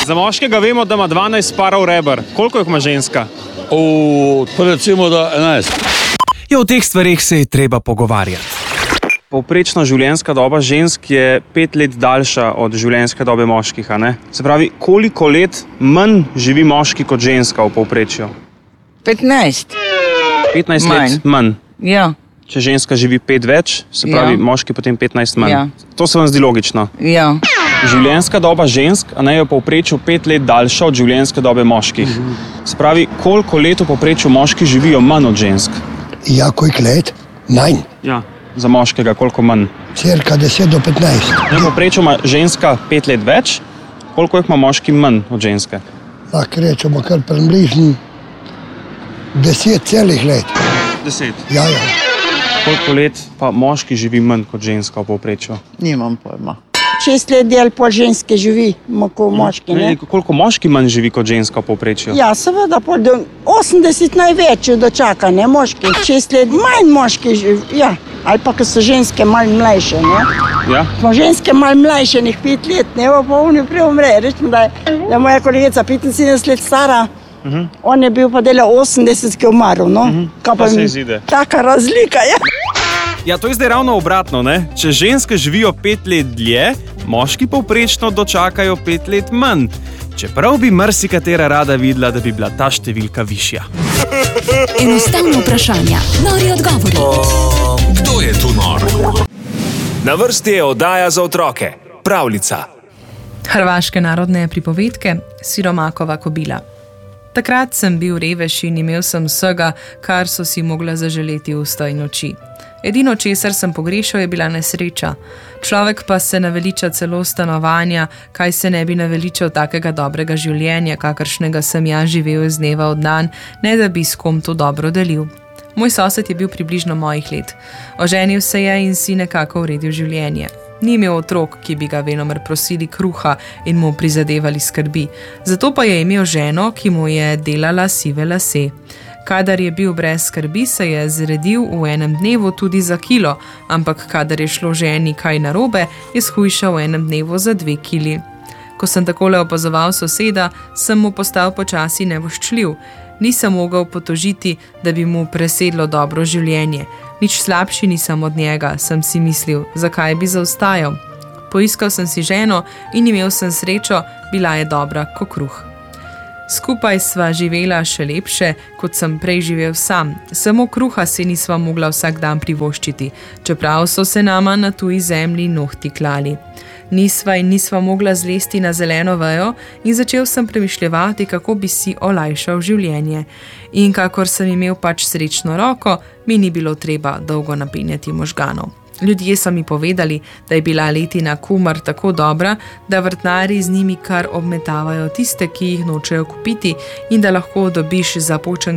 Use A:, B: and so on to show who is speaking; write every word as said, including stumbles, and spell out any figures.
A: Za moškega vemo, da ima dvanajst parov reber. Koliko jih ima ženska?
B: O, pa recimo, da enajst.
C: Ja, o teh stvarih se je treba pogovarjati.
A: Povprečna življenjska doba žensk je pet let daljša od življenjske dobe moških, a ne? Se pravi, koliko let manj živi moški kot ženska v povprečju?
D: petnajst.
A: petnajst
D: Manj.
A: let manj.
D: Ja,
A: Če ženska živi pet več, se pravi,
D: Ja.
A: moški potem petnajst manj.
D: Ja.
A: To se vam zdi logično.
D: ja.
A: Življenjska doba žensk, a ne, je v povprečju pet let daljša od življenjske dobe moških. Se pravi, koliko let v povprečju moški živijo manj od žensk?
E: Ja, koliko let? Manj.
A: Ja. Za moškega koliko manj?
E: Cirka deset do petnajst.
A: V povprečju ima ženska pet let več, koliko jih ima moški manj od ženske?
E: Lahko rečemo kar približno deset celih let.
A: Deset.
E: Ja, ja.
A: Koliko let pa moški živi manj kot ženska v povprečju?
D: Nimam pojma.
F: Šest let del pol ženske živi, kot moški, ne?
A: Ne, koliko moški manj živi kot ženska v povprečju?
F: Ja, seveda, pol do osemdeset največ dočaka, ne, moški. Šest let manj moški živi, ja. Ali pa, ko so ženske malo mlajše, ne?
A: Ja?
F: Smo ženske malo mlajše, nek pet let, ne, pa oni prej umre. Rečemo, da je, da je moja kolegica petinsedemdeset let stara, uh-huh. On je bil pa dela osemdeset, ki je umrl, no?
A: Uh-huh.
F: Kaj
A: Pa se
F: mi-
A: izide.
F: Taka razlika, ja.
A: Ja, to je zdaj ravno obratno, ne? Če ženske živijo pet let dlje, moški povprečno dočakajo pet let manj. Čeprav bi marsikatera rada videla, da bi bila ta številka višja.
G: Enostavno vprašanja, nori odgovori.
C: Kdo je tu nor?
H: Na vrsti je oddaja za otroke. Pravljica.
I: Hrvaške narodne pripovedke Siromakova kobila. Takrat sem bil revež in imel sem vsega, kar so si mogla zaželeti usta in oči. Edino, česar sem pogrešal, je bila nesreča. Človek pa se naveliča celo stanovanja, kaj se ne bi naveličal takega dobrega življenja, kakršnega sem jaz živel iz dneva v dan, ne da bi s kom to dobro delil. Moj sosed je bil približno mojih let. Oženil se je in si nekako uredil življenje. Ni imel otrok, ki bi ga venomer prosili kruha in mu prizadevali skrbi. Zato pa je imel ženo, ki mu je delala sive lase. Kadar je bil brez skrbi, se je zredil v enem dnevu tudi za kilo, ampak kadar je šlo ženi kaj narobe, je shujšal v enem dnevu za dve kili. Ko sem takole opazoval soseda, sem mu postal počasi nevoščljiv. Nisem mogel potožiti, da bi mu presedlo dobro življenje. Nič slabši nisem od njega, sem si mislil, zakaj bi zaostajal. Poiskal sem si ženo in imel sem srečo, bila je dobra kot kruh. Skupaj sva živela še lepše, kot sem prej živel sam. Samo kruha si nisva mogla vsak dan privoščiti, čeprav so se nama na tuji zemlji nohti klali. Nisva in nisva mogla zlesti na zeleno vejo in začel sem premišljevati, kako bi si olajšal življenje. In kakor sem imel pač srečno roko, mi ni bilo treba dolgo napenjati možganov. Ljudje so mi povedali, da je bila letina kumar tako dobra, da vrtnari z njimi kar obmetavajo tiste, ki jih nočejo kupiti in da lahko dobiš za počen